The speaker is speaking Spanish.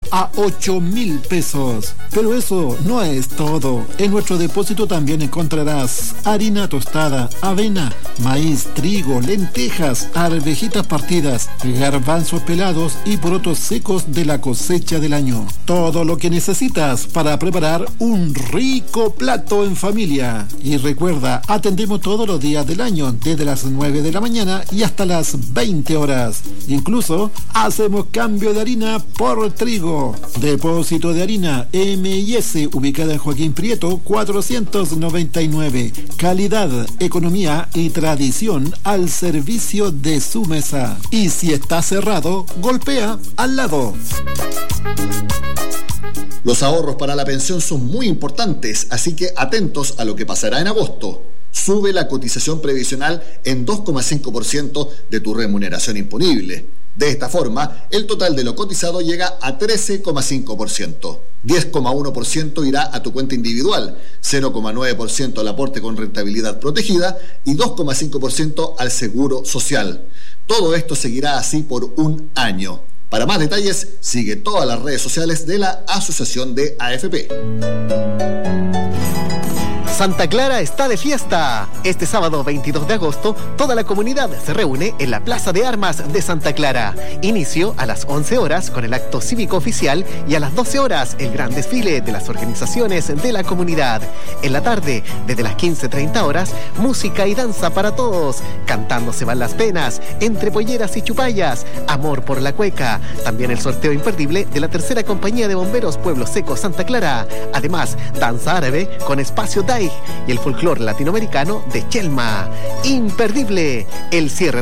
a 8.000 pesos. Pero eso no es todo. En nuestro depósito también encontrarás harina tostada, avena, maíz, trigo, lentejas, arvejitas partidas, garbanzos pelados y porotos secos de la cosecha del año. Todo lo que necesitas para preparar un rico plato en familia. Y recuerda, atendemos todos los días del año, desde las 9 de la mañana y hasta las 20 horas. Incluso hacemos cambio de harina por trigo. Depósito de harina M&S, ubicada en Joaquín Prieto 499. Calidad, economía y tradición al servicio de su mesa. Y si está cerrado, golpea al lado. Los ahorros para la pensión son muy importantes, así que atentos a lo que pasará en agosto. Sube la cotización previsional en 2,5% de tu remuneración imponible. De esta forma, el total de lo cotizado llega a 13,5%. 10,1% irá a tu cuenta individual, 0,9% al aporte con rentabilidad protegida y 2,5% al seguro social. Todo esto seguirá así por un año. Para más detalles, sigue todas las redes sociales de la Asociación de AFP. Santa Clara está de fiesta. Este sábado 22 de agosto, toda la comunidad se reúne en la Plaza de Armas de Santa Clara. Inicio a las 11 horas con el acto cívico oficial y a las 12 horas el gran desfile de las organizaciones de la comunidad. En la tarde, desde las 15:30 horas, música y danza para todos. Cantando se van las penas, entre polleras y chupallas, amor por la cueca. También el sorteo imperdible de la tercera compañía de bomberos Pueblo Seco Santa Clara. Además, danza árabe con espacio Daig y el folclore latinoamericano de Chelma. Imperdible el cierre